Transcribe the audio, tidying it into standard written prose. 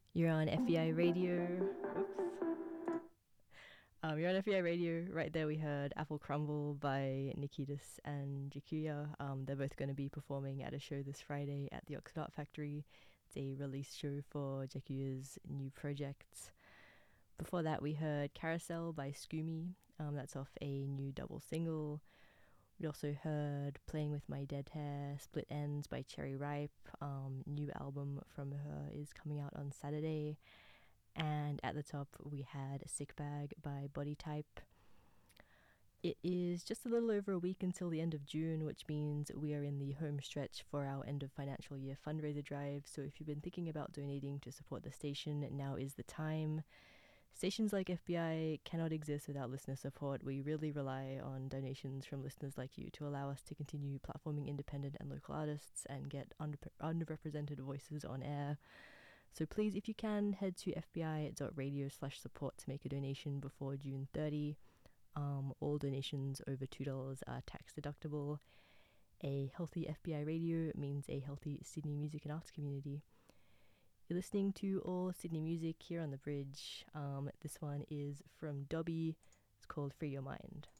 You're on FEI Radio. Oops. You're on FEI Radio. Right there, we heard Apple Crumble by Nikitas and Jakuya. They're both going to be performing at a show this Friday at the Oxford Art Factory. It's a release show for Jakuya's new project. Before that, we heard Carousel by Scoomy. That's off a new double single. We also heard Playing with My Dead Hair, Split Ends by Cherry Ripe. New album from her is coming out on Saturday. And at the top, we had Sick Bag by Body Type. It is just a little over a week until the end of June, which means we are in the home stretch for our end of financial year fundraiser drive. So if you've been thinking about donating to support the station, now is the time. Stations like FBI cannot exist without listener support. We really rely on donations from listeners like you to allow us to continue platforming independent and local artists and get underrepresented voices on air. So please, if you can, head to fbi.radio/support to make a donation before June 30. All donations over $2 are tax deductible. A healthy FBI radio means a healthy Sydney music and arts community. You're listening to all Sydney music here on The Bridge. This one is from Dobby. It's called Free Your Mind.